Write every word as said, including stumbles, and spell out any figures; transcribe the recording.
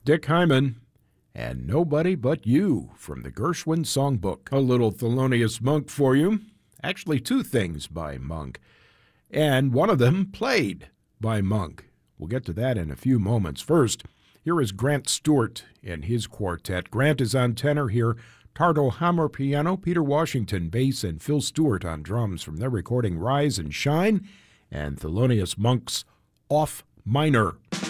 Dick Hyman and Nobody But You from the Gershwin Songbook. A little Thelonious Monk for you. Actually, two things by Monk, and one of them played by Monk. We'll get to that in a few moments. First, here is Grant Stewart and his quartet. Grant is on tenor here, Tardo Hammer piano, Peter Washington bass, and Phil Stewart on drums from their recording Rise and Shine, and Thelonious Monk's Off Minor.